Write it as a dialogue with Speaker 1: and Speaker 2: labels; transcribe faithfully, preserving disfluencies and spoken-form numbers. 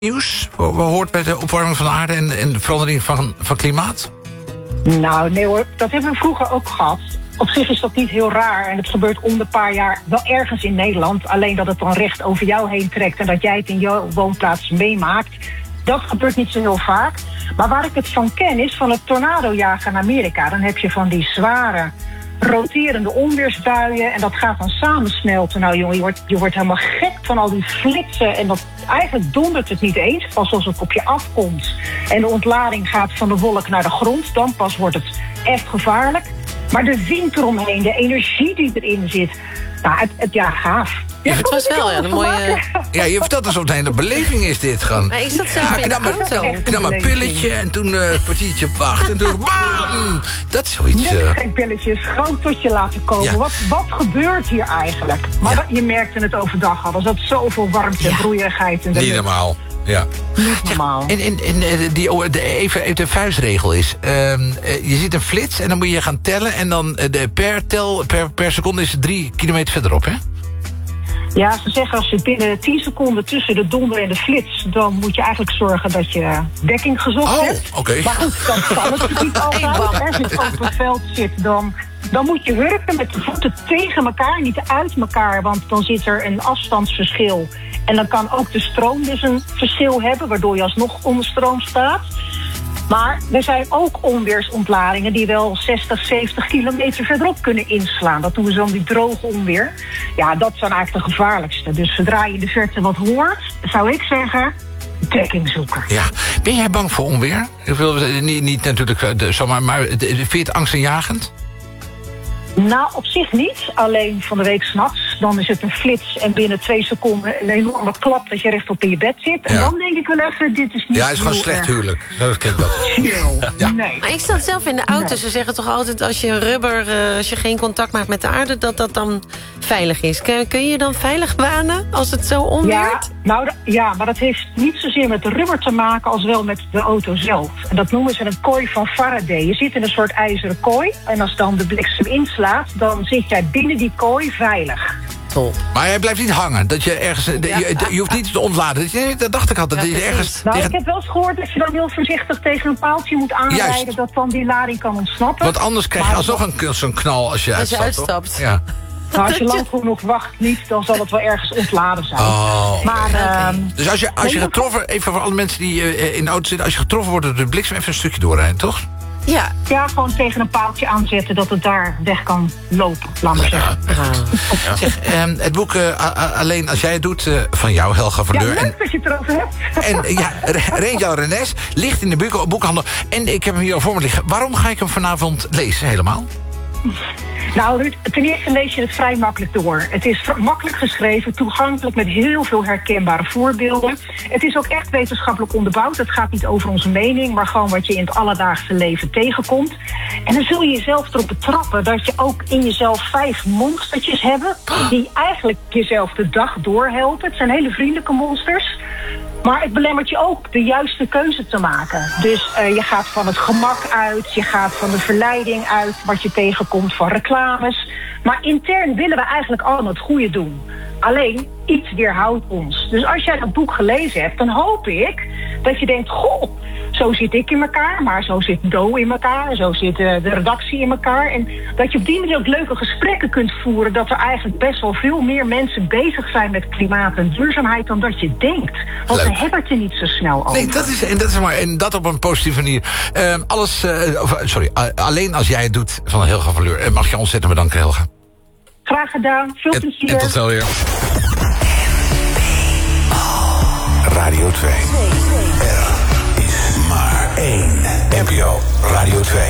Speaker 1: nieuws? We hoort bij de opwarming van de aarde en, en de verandering van, van klimaat?
Speaker 2: Nou, nee hoor, dat hebben we vroeger ook gehad. Op zich is dat niet heel raar en het gebeurt om de paar jaar wel ergens in Nederland. Alleen dat het dan recht over jou heen trekt en dat jij het in jouw woonplaats meemaakt. Dat gebeurt niet zo heel vaak. Maar waar ik het van ken is van het tornadojagen in Amerika. Dan heb je van die zware, roterende onweersbuien en dat gaat dan samensmelten. Nou jongen, je wordt, je wordt helemaal gek van al die flitsen en dat, eigenlijk dondert het niet eens. Pas als het op je afkomt en de ontlading gaat van de wolk naar de grond, dan pas wordt het echt gevaarlijk. Maar de wind eromheen, de energie die erin zit, nou, het, het ja, gaaf.
Speaker 3: Ja, het was wel ja, een mooie...
Speaker 1: Ja, je vertelt alsof het een hele beleving is dit gewoon.
Speaker 3: Maar ik zat zelf ja, in de auto.
Speaker 1: Ik nam een pilletje en toen uh, een kwartiertje wachten en toen bam! Dat is zoiets... Uh...
Speaker 2: Geen pilletjes, gewoon tot je laten komen. Ja. Wat, wat gebeurt hier eigenlijk? Maar ja. Je merkte het overdag al. Er zat zoveel warmte en ja. broeierigheid in de
Speaker 1: Niet normaal. Ja.
Speaker 2: Niet normaal.
Speaker 1: En, en, en die, de, even, even de vuistregel is... Uh, je ziet een flits en dan moet je gaan tellen... en dan de, per, tel, per, per seconde is het drie kilometer verderop, hè?
Speaker 2: Ja, ze zeggen als je binnen tien seconden tussen de donder en de flits... dan moet je eigenlijk zorgen dat je dekking gezocht
Speaker 1: oh,
Speaker 2: hebt.
Speaker 1: Okay.
Speaker 2: Maar goed, dat kan het niet altijd. Als je op het veld zit, dan, dan moet je hurken met de voeten tegen elkaar, niet uit elkaar... want dan zit er een afstandsverschil. En dan kan ook de stroom dus een verschil hebben... waardoor je alsnog onder stroom staat... Maar er zijn ook onweersontladingen die wel zestig, zeventig kilometer verderop kunnen inslaan. Dat noemen ze dan die droge onweer. Ja, dat zijn eigenlijk de gevaarlijkste. Dus zodra je in de verte wat hoort, zou ik zeggen, dekking zoeken.
Speaker 1: Ja. Ben jij bang voor onweer? Ik wil, niet, niet natuurlijk zomaar, maar vind je het angstaanjagend?
Speaker 2: Nou, op zich niet. Alleen van de week 's nachts. Dan is het een flits en binnen twee seconden een enorme klap dat je rechtop in je bed zit. En ja. dan denk ik wel even, dit is niet...
Speaker 1: Ja, het is gewoon slecht erg. Huwelijk. Dat ken ik dat.
Speaker 2: Ja. Nee.
Speaker 3: Maar ik zat zelf in de auto. Nee. Ze zeggen toch altijd als je rubber, uh, als je geen contact maakt met de aarde, dat dat dan veilig is. Kun, kun je dan veilig banen als het zo onweert?
Speaker 2: Ja, nou, ja, maar dat heeft niet zozeer met de rubber te maken als wel met de auto zelf. En dat noemen ze een kooi van Faraday. Je zit in een soort ijzeren kooi en als dan de bliksem inslaat, dan zit jij binnen die kooi veilig.
Speaker 1: Top. Maar jij blijft niet hangen. Dat je ergens. Ja. Je, je hoeft niet te ontladen. Dat dacht ik altijd. Ja, dat je ergens,
Speaker 2: nou,
Speaker 1: tegen...
Speaker 2: ik heb wel eens gehoord dat je dan heel voorzichtig tegen een paaltje moet aanrijden. Juist. Dat dan die lading kan ontsnappen.
Speaker 1: Want anders krijg je alsnog een, zo'n knal als je
Speaker 3: als
Speaker 1: uitstapt.
Speaker 3: Je uitstapt.
Speaker 1: Ja.
Speaker 2: Nou, als je lang genoeg wacht niet, dan zal het wel ergens ontladen zijn.
Speaker 1: Oh,
Speaker 2: maar,
Speaker 1: okay.
Speaker 2: uh,
Speaker 1: dus als je, als je getroffen, even voor alle mensen die uh, in de auto zitten, als je getroffen wordt door de bliksem, even een stukje doorrijden, toch?
Speaker 2: Ja. ja, gewoon tegen een paaltje aanzetten dat het daar weg kan lopen, laat maar zeggen. Ja,
Speaker 1: ja. Zeg, um, het boek uh, Alleen als jij het doet, uh, van jou, Helga Verleur.
Speaker 2: Ja, leuk en, dat je het erover hebt.
Speaker 1: En ja, Rangel Renes ligt in de boek, boekhandel. En ik heb hem hier al voor me liggen. Waarom ga ik hem vanavond lezen, helemaal?
Speaker 2: Nou, Ruud, ten eerste lees je het vrij makkelijk door. Het is makkelijk geschreven, toegankelijk met heel veel herkenbare voorbeelden. Het is ook echt wetenschappelijk onderbouwd. Het gaat niet over onze mening, maar gewoon wat je in het alledaagse leven tegenkomt. En dan zul je jezelf erop betrappen dat je ook in jezelf vijf monstertjes hebt, die eigenlijk jezelf de dag doorhelpen. Het zijn hele vriendelijke monsters. Maar het belemmert je ook de juiste keuze te maken. Dus uh, je gaat van het gemak uit, je gaat van de verleiding uit, wat je tegenkomt van reclames. Maar intern willen we eigenlijk allemaal het goede doen. Alleen, iets weerhoudt ons. Dus als jij dat boek gelezen hebt, dan hoop ik dat je denkt, goh, zo zit ik in elkaar, maar zo zit Do in elkaar, zo zit uh, de redactie in elkaar. En dat je op die manier ook leuke gesprekken kunt voeren, dat er eigenlijk best wel veel meer mensen bezig zijn met klimaat en duurzaamheid dan dat je denkt. Want Leuk. We hebben het er niet zo snel over.
Speaker 1: Nee, dat is, en, dat is maar, en dat op een positieve manier. Uh, alles, uh, sorry, uh, alleen als jij het doet van Helga Verleur. Uh, mag je ontzettend bedanken, Helga.
Speaker 2: Graag gedaan, veel plezier.
Speaker 1: En, en tot snel weer.
Speaker 4: Radio twee. Er is maar één N P O Radio twee.